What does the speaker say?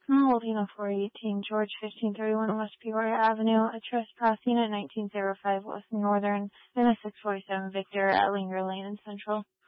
Holding on 418 George 1531 West Peoria Avenue, a trespassing at 1905 West Northern, and a 647 Victor at Linger Lane in Central.